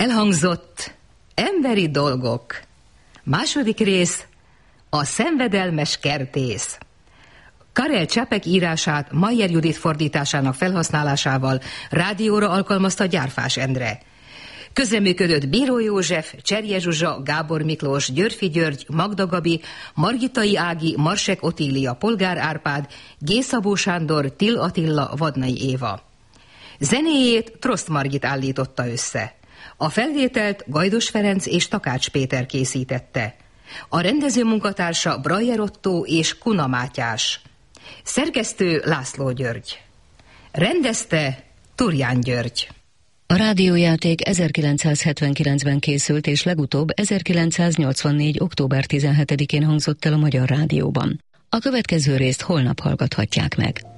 Elhangzott Emberi dolgok. Második rész, a szenvedelmes kertész. Karel Čapek írását Mayer Judit fordításának felhasználásával rádióra alkalmazta Gyárfás Endre. Közreműködött Bíró József, Cserje Zsuzsa, Gábor Miklós, Györfi György, Magda Gabi, Margitai Ági, Marsek Otília, Polgár Árpád, G. Szabó Sándor, Till Attila, Vadnai Éva. Zenéjét Troszt Margit állította össze. A felvételt Gajdos Ferenc és Takács Péter készítette. A rendező munkatársa Brajer Ottó és Kuna Mátyás. Szerkesztő László György. Rendezte Turján György. A rádiójáték 1979-ben készült, és legutóbb 1984. október 17-én hangzott el a Magyar Rádióban. A következő részt holnap hallgathatják meg.